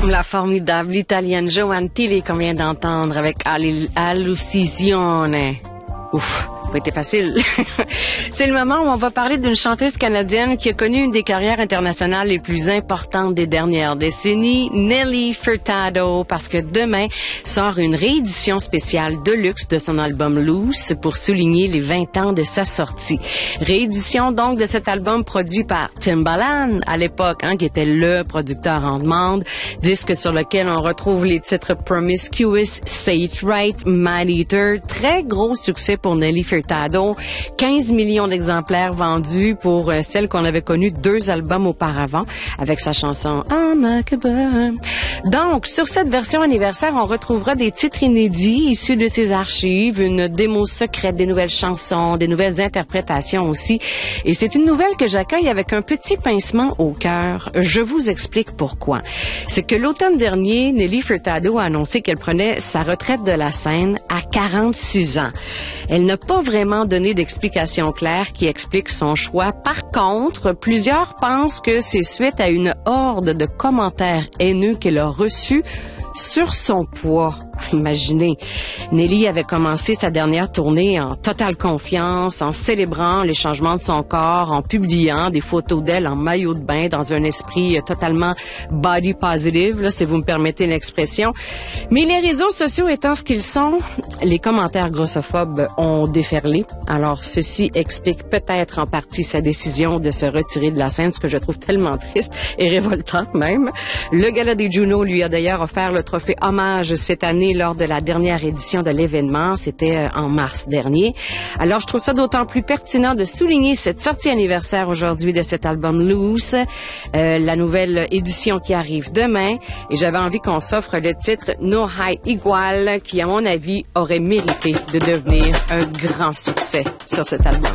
La formidable italienne Joanne Tilly qu'on vient d'entendre avec Allucisione. Ouf, pas été facile. C'est le moment où on va parler d'une chanteuse canadienne qui a connu une des carrières internationales les plus importantes des dernières décennies, Nelly Furtado, parce que demain sort une réédition spéciale de luxe de son album Loose pour souligner les 20 ans de sa sortie. Réédition donc de cet album produit par Timbaland à l'époque, qui était le producteur en demande, disque sur lequel on retrouve les titres Promiscuous, Say It Right, Man Eater, très gros succès pour Nelly Furtado, 15 millions d'exemplaires vendus pour celle qu'on avait connue 2 albums auparavant avec sa chanson I'm Like a Bird. Donc, sur cette version anniversaire, on retrouvera des titres inédits issus de ses archives, une démo secrète, des nouvelles chansons, des nouvelles interprétations aussi. Et c'est une nouvelle que j'accueille avec un petit pincement au cœur. Je vous explique pourquoi. C'est que l'automne dernier, Nelly Furtado a annoncé qu'elle prenait sa retraite de la scène à 46 ans. Elle n'a pas vraiment donné d'explication claire qui explique son choix. Par contre, plusieurs pensent que c'est suite à une horde de commentaires haineux qu'elle a reçus sur son poids. Imaginez, Nelly avait commencé sa dernière tournée en totale confiance, en célébrant les changements de son corps, en publiant des photos d'elle en maillot de bain dans un esprit totalement body positive, là, si vous me permettez l'expression. Mais les réseaux sociaux étant ce qu'ils sont, les commentaires grossophobes ont déferlé. Alors, ceci explique peut-être en partie sa décision de se retirer de la scène, ce que je trouve tellement triste et révoltant même. Le Gala des Juno lui a d'ailleurs offert le trophée Hommage cette année lors de la dernière édition de l'événement. C'était en mars dernier. Alors, je trouve ça d'autant plus pertinent de souligner cette sortie anniversaire aujourd'hui de cet album Loose, la nouvelle édition qui arrive demain. Et j'avais envie qu'on s'offre le titre No Hay Igual, qui, à mon avis, aurait mérité de devenir un grand succès sur cet album.